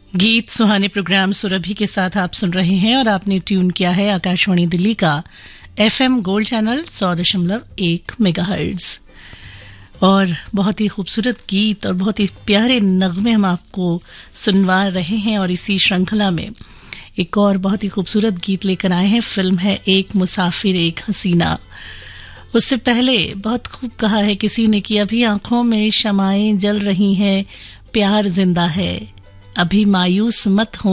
गीत सुहाने प्रोग्राम सुरभि के साथ आप सुन रहे हैं और आपने ट्यून किया है आकाशवाणी दिल्ली का FM गोल्ड चैनल 100.1 मेगाहर्ट्ज। और बहुत ही खूबसूरत गीत और बहुत ही प्यारे नगमे हम आपको सुनवा रहे हैं। और इसी श्रृंखला में एक और बहुत ही खूबसूरत गीत लेकर आए हैं। फिल्म है एक मुसाफिर एक हसीना। उससे पहले बहुत खूब कहा है किसी ने कि अभी आंखों में शमाएं जल रही हैं, प्यार जिंदा है, अभी मायूस मत हो